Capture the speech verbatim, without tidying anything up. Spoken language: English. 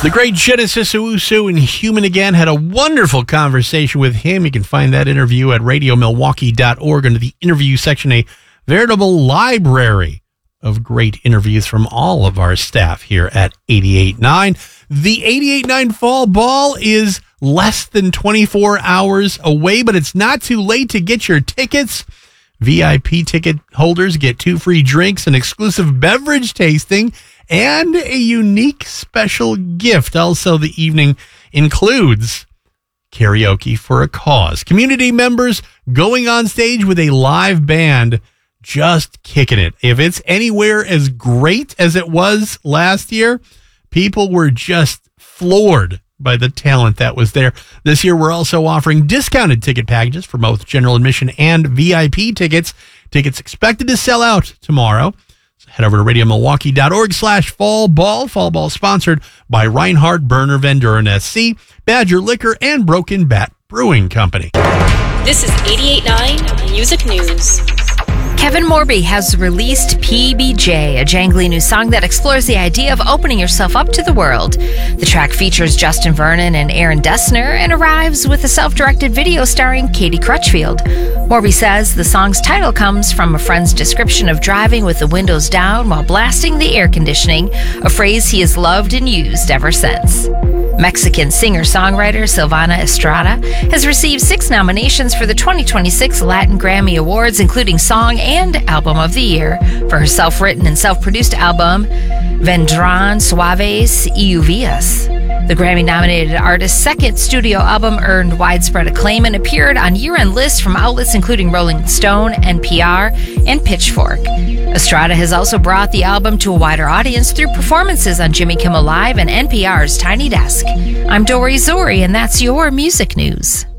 The great Genesis Owusu and Human Again had a wonderful conversation with him. You can find that interview at radio milwaukee dot org under the interview section, a veritable library of great interviews from all of our staff here at eighty-eight point nine. The eighty-eight point nine Fall Ball is less than twenty-four hours away, but it's not too late to get your tickets. V I P ticket holders get two free drinks, an exclusive beverage tasting, and a unique special gift. Also, the evening includes karaoke for a cause. Community members going on stage with a live band, just kicking it. If it's anywhere as great as it was last year, people were just floored by the talent that was there. This year, we're also offering discounted ticket packages for both general admission and V I P tickets. Tickets expected to sell out tomorrow. So head over to radio milwaukee dot org slash fall ball. Fall Ball sponsored by Reinhardt, Berner, Van Duren S C, Badger Liquor, and Broken Bat Brewing Company. This is eighty-eight point nine Music News. Kevin Morby has released P B J, a jangly new song that explores the idea of opening yourself up to the world. The track features Justin Vernon and Aaron Dessner and arrives with a self-directed video starring Katie Crutchfield. Morby says the song's title comes from a friend's description of driving with the windows down while blasting the air conditioning, a phrase he has loved and used ever since. Mexican singer-songwriter Silvana Estrada has received six nominations for the twenty twenty-six Latin Grammy Awards, including Song and Album of the Year, for her self-written and self-produced album, Vendrán Suaves y Lluvias. The Grammy-nominated artist's second studio album earned widespread acclaim and appeared on year-end lists from outlets including Rolling Stone, N P R, and Pitchfork. Estrada has also brought the album to a wider audience through performances on Jimmy Kimmel Live and N P R's Tiny Desk. I'm Dory Zori, and that's your music news.